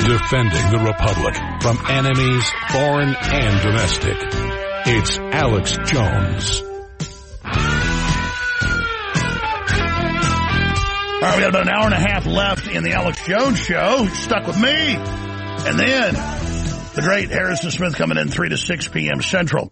Defending the Republic from enemies, foreign and domestic. It's Alex Jones. All right, we got about an hour and a half left in the Alex Jones Show. Stuck with me. And then the great Harrison Smith coming in 3 to 6 p.m. Central.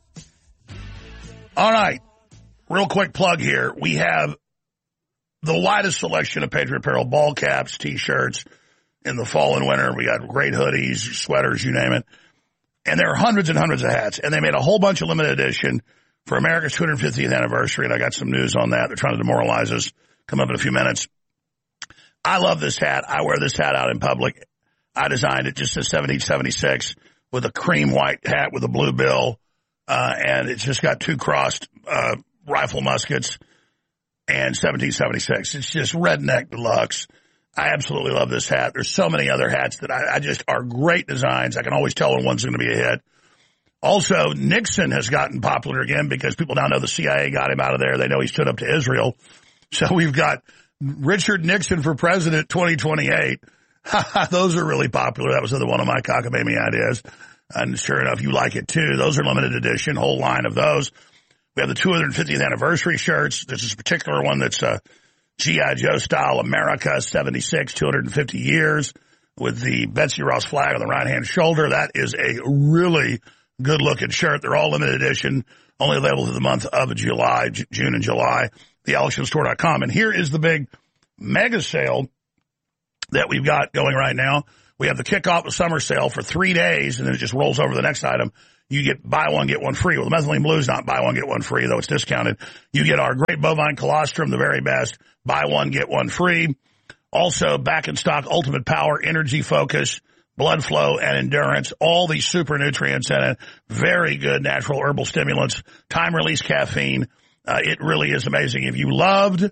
All right. Real quick plug here. We have the widest selection of Patriot Apparel, ball caps, T-shirts in the fall and winter. We got great hoodies, sweaters, you name it. And there are hundreds and hundreds of hats. And they made a whole bunch of limited edition for America's 250th anniversary. And I got some news on that. They're trying to demoralize us. Come up in a few minutes. I love this hat. I wear this hat out in public. I designed it. Just says 1776 with a cream white hat with a blue bill. And it's just got two crossed rifle muskets and 1776. It's just redneck deluxe. I absolutely love this hat. There's so many other hats that I just are great designs. I can always tell when one's going to be a hit. Also, Nixon has gotten popular again because people now know the CIA got him out of there. They know he stood up to Israel. So we've got Richard Nixon for president 2028. Those are really popular. That was another one of my cockamamie ideas. And sure enough, you like it too. Those are limited edition, whole line of those. We have the 250th anniversary shirts. There's this particular one that's G.I. Joe style America 76, 250 years with the Betsy Ross flag on the right-hand shoulder. That is a really good-looking shirt. They're all limited edition, only available through the month of July, June and July. TheAlexJonesStore.com. And here is the big mega sale that we've got going right now. We have the kickoff of summer sale for 3 days, and then it just rolls over to the next item. You get buy one, get one free. Well, the Methylene Blue is not buy one, get one free, though it's discounted. You get our great bovine colostrum, the very best. Buy one, get one free. Also, back in stock, Ultimate Power, Energy Focus, Blood Flow, and Endurance. All these super nutrients in it. Very good natural herbal stimulants. Time-release caffeine. It really is amazing. If you loved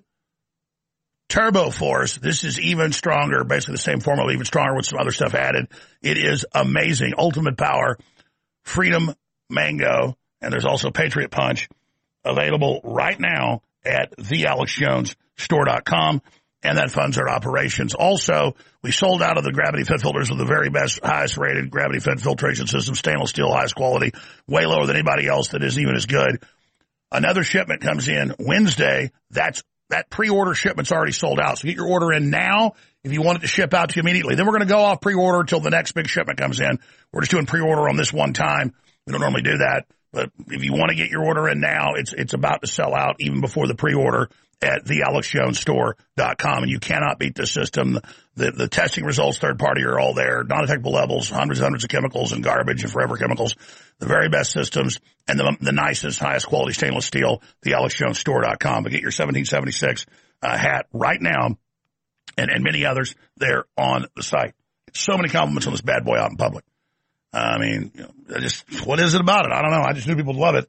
Turbo Force, this is even stronger. Basically the same formula, even stronger with some other stuff added. It is amazing. Ultimate Power, Freedom Mango, and there's also Patriot Punch available right now at thealexjonesstore.com, and that funds our operations. Also, we sold out of the gravity fed filters with the very best, highest rated gravity fed filtration system, stainless steel, highest quality, way lower than anybody else that isn't even as good. Another shipment comes in Wednesday. That pre-order shipment's already sold out. So get your order in now if you want it to ship out to you immediately. Then we're going to go off pre-order until the next big shipment comes in. We're just doing pre-order on this one time. We don't normally do that. But if you want to get your order in now, it's about to sell out even before the pre-order at thealexjonesstore.com. And you cannot beat this system. The testing results, third party, are all there. Non-detectable levels, hundreds and hundreds of chemicals and garbage and forever chemicals. The very best systems and the nicest, highest quality stainless steel, thealexjonesstore.com. But get your 1776 hat right now and many others there on the site. So many compliments on this bad boy out in public. I mean, what is it about it? I don't know. I just knew people would love it.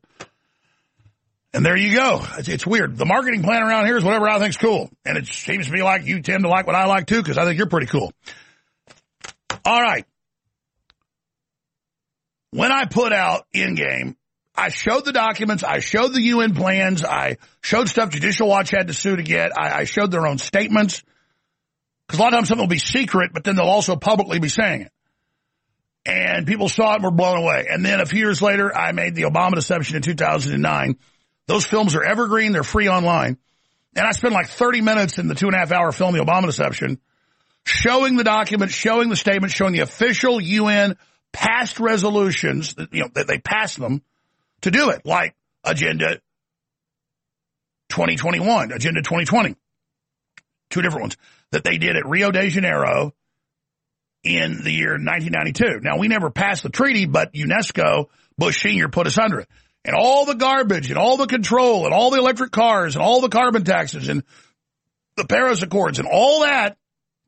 And there you go. It's weird. The marketing plan around here is whatever I think's cool. And it seems to me like you tend to like what I like too, because I think you're pretty cool. All right. When I put out in-game, I showed the documents, I showed the UN plans, I showed stuff Judicial Watch had to sue to get, I showed their own statements. Because a lot of times something will be secret, but then they'll also publicly be saying it. And people saw it and were blown away. And then a few years later, I made the Obama Deception in 2009. Those films are evergreen. They're free online. And I spent like 30 minutes in the 2.5-hour film, The Obama Deception, showing the documents, showing the statements, showing the official UN past resolutions, that they passed them to do it, like Agenda 2021, Agenda 2020, two different ones that they did at Rio de Janeiro in the year 1992. Now, we never passed the treaty, but UNESCO, Bush Sr. put us under it. And all the garbage and all the control and all the electric cars and all the carbon taxes and the Paris Accords and all that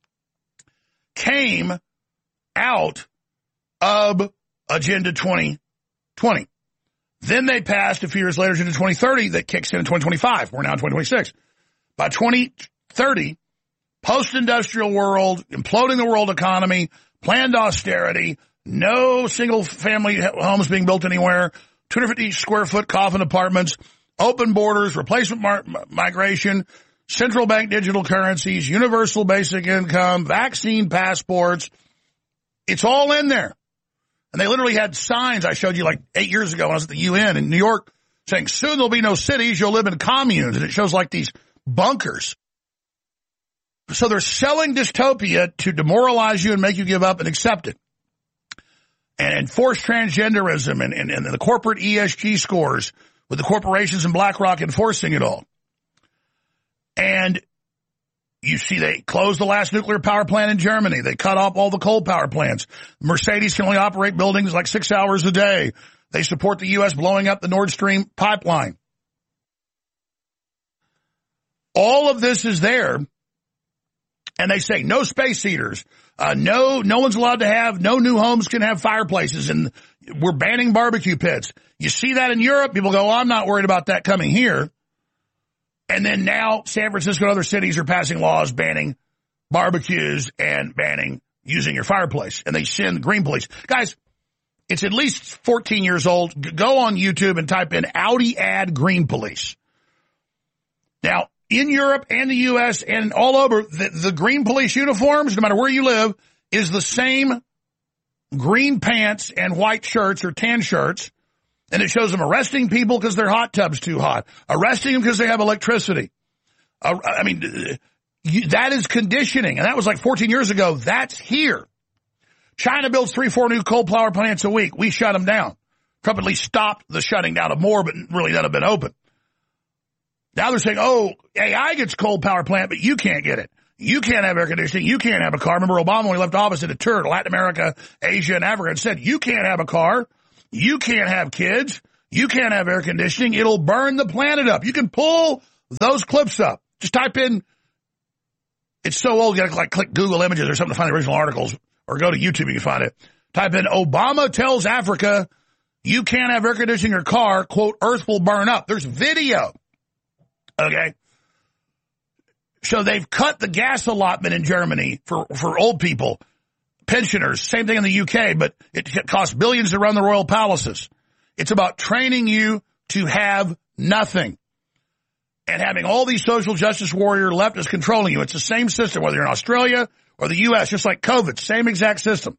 came out of Agenda 2020. Then they passed a few years later Agenda 2030 that kicks in 2025. We're now in 2026. By 2030, post-industrial world, imploding the world economy, planned austerity, no single-family homes being built anywhere, 250 square foot coffin apartments, open borders, replacement migration, central bank digital currencies, universal basic income, vaccine passports, It's all in there. And they literally had signs I showed you like 8 years ago when I was at the UN in New York saying, soon there'll be no cities, you'll live in communes. And it shows like these bunkers. So they're selling dystopia to demoralize you and make you give up and accept it. And enforce transgenderism and the corporate ESG scores with the corporations and BlackRock enforcing it all. And you see they closed the last nuclear power plant in Germany. They cut off all the coal power plants. Mercedes can only operate buildings like 6 hours a day. They support the U.S. blowing up the Nord Stream pipeline. All of this is there. And they say no space heaters. No one's allowed to have, no new homes can have fireplaces, and we're banning barbecue pits. You see that in Europe, people go, I'm not worried about that coming here. And then now San Francisco and other cities are passing laws banning barbecues and banning using your fireplace. And they send green police. Guys, it's at least 14 years old. Go on YouTube and type in Audi ad green police. Now, in Europe and the U.S. and all over, the green police uniforms, no matter where you live, is the same green pants and white shirts or tan shirts. And it shows them arresting people because their hot tub's too hot, arresting them because they have electricity. That is conditioning. And that was like 14 years ago. That's here. China builds 3-4 new coal power plants a week. We shut them down. Trump at least stopped the shutting down of more, but really none have been open. Now they're saying, oh, AI gets coal power plant, but you can't get it. You can't have air conditioning. You can't have a car. Remember Obama, when he left office, did a tour to Latin America, Asia, and Africa and said, you can't have a car. You can't have kids. You can't have air conditioning. It'll burn the planet up. You can pull those clips up. Just type in, it's so old, you got to like click Google Images or something to find the original articles, or go to YouTube, you can find it. Type in, Obama tells Africa, you can't have air conditioning or car, quote, Earth will burn up. There's video. Okay. So they've cut the gas allotment in Germany for old people, pensioners, same thing in the UK, but it costs billions to run the royal palaces. It's about training you to have nothing and having all these social justice warrior leftists controlling you. It's the same system, whether you're in Australia or the U.S., just like COVID, same exact system.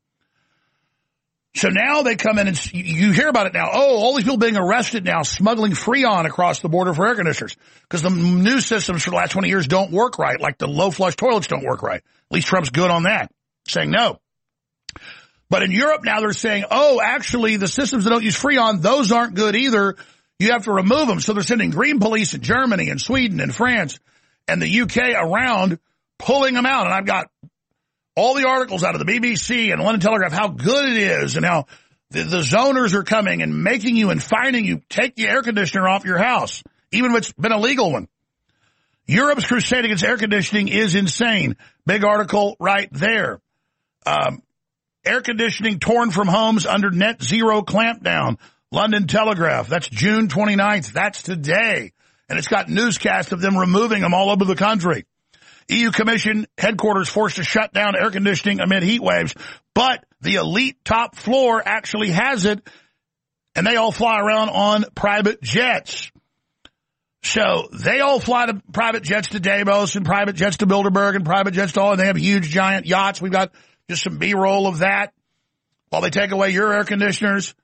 So now they come in and you hear about it now. Oh, all these people being arrested now, smuggling Freon across the border for air conditioners because the new systems for the last 20 years don't work right, like the low flush toilets don't work right. At least Trump's good on that, saying no. But in Europe now they're saying, oh, actually the systems that don't use Freon, those aren't good either. You have to remove them. So they're sending green police in Germany and Sweden and France and the UK around pulling them out. And I've got all the articles out of the BBC and London Telegraph, how good it is and how the zoners are coming and making you and finding you take the air conditioner off your house, even if it's been a legal one. Europe's crusade against air conditioning is insane. Big article right there. Air conditioning torn from homes under net zero clampdown. London Telegraph. That's June 29th. That's today. And it's got newscasts of them removing them all over the country. EU Commission headquarters forced to shut down air conditioning amid heat waves, but the elite top floor actually has it, and they all fly around on private jets. So they all fly to private jets to Davos and private jets to Bilderberg and private jets to all, and they have huge giant yachts. We've got just some B-roll of that while they take away your air conditioners.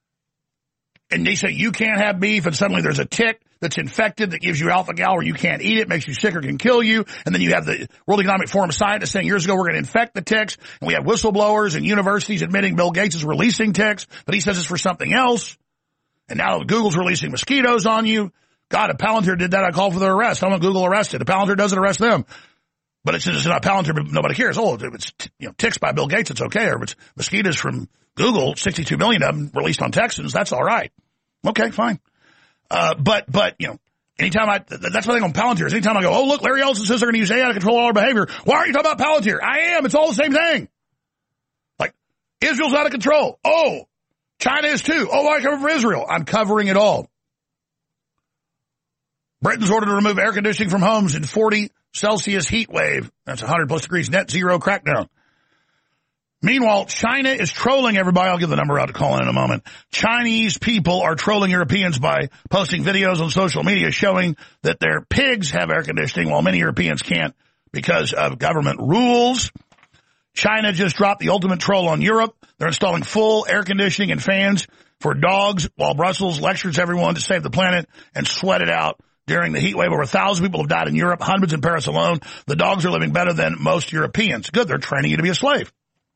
And they say you can't have beef, and suddenly there's a tick that's infected that gives you alpha-gal where you can't eat it, makes you sick or can kill you. And then you have the World Economic Forum scientists saying years ago we're going to infect the ticks. And we have whistleblowers and universities admitting Bill Gates is releasing ticks, but he says it's for something else. And now Google's releasing mosquitoes on you. God, if Palantir did that, I'd call for their arrest. I want Google arrested. If Palantir doesn't arrest them. But it's not Palantir, but nobody cares. Oh, if it's ticks by Bill Gates, it's okay. Or if it's mosquitoes from Google, 62 million of them released on Texans, that's all right. Okay, fine. But anytime that's my thing on Palantir is anytime I go, oh, look, Larry Ellison says they're going to use AI to control all our behavior. Why aren't you talking about Palantir? I am. It's all the same thing. Like, Israel's out of control. Oh, China is too. Oh, I cover for Israel. I'm covering it all. Britain's ordered to remove air conditioning from homes in 40 Celsius heat wave. That's 100 plus degrees net zero crackdown. Meanwhile, China is trolling everybody. I'll give the number out to call in a moment. Chinese people are trolling Europeans by posting videos on social media showing that their pigs have air conditioning while many Europeans can't because of government rules. China just dropped the ultimate troll on Europe. They're installing full air conditioning and fans for dogs while Brussels lectures everyone to save the planet and sweat it out during the heat wave. Over 1,000 people have died in Europe, hundreds in Paris alone. The dogs are living better than most Europeans. Good, they're training you to be a slave.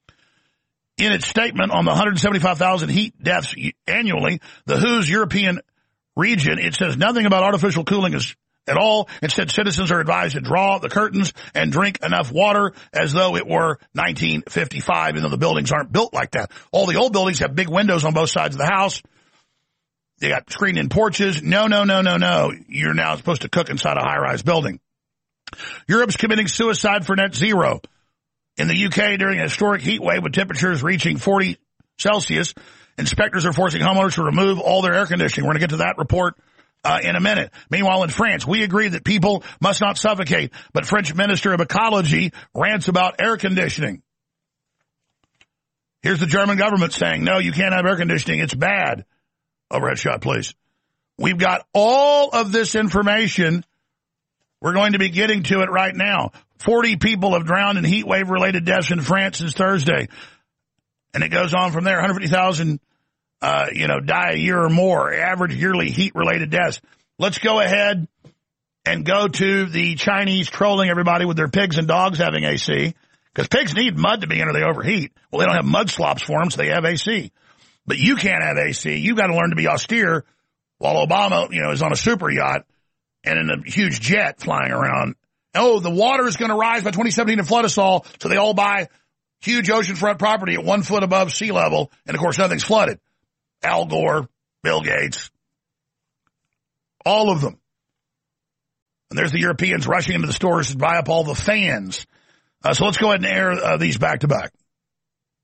In its statement on the 175,000 heat deaths annually, the WHO's European region, it says nothing about artificial cooling at all. Instead, citizens are advised to draw the curtains and drink enough water as though it were 1955, even though the buildings aren't built like that. All the old buildings have big windows on both sides of the house. They got screened-in porches. No. You're now supposed to cook inside a high-rise building. Europe's committing suicide for net zero. In the UK, during a historic heat wave with temperatures reaching 40 Celsius, inspectors are forcing homeowners to remove all their air conditioning. We're going to get to that report in a minute. Meanwhile, in France, we agree that people must not suffocate, but French Minister of Ecology rants about air conditioning. Here's the German government saying, no, you can't have air conditioning. It's bad. Overhead shot, please. We've got all of this information. We're going to be getting to it right now. 40 people have drowned in heat wave-related deaths in France since Thursday. And it goes on from there. 150,000, die a year or more. Average yearly heat-related deaths. Let's go ahead and go to the Chinese trolling everybody with their pigs and dogs having AC. Because pigs need mud to be in or they overheat. Well, they don't have mud slops for them, so they have AC. But you can't have AC. You've got to learn to be austere while Obama, is on a super yacht and in a huge jet flying around. Oh, the water is going to rise by 2017 and flood us all, so they all buy huge oceanfront property at 1 foot above sea level, and, of course, nothing's flooded. Al Gore, Bill Gates, all of them. And there's the Europeans rushing into the stores to buy up all the fans. So let's go ahead and air these back-to-back.